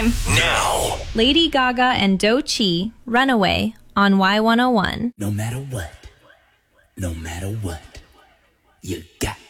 on now. Lady Gaga and Doechii, Runaway, on Y101. No matter what, you got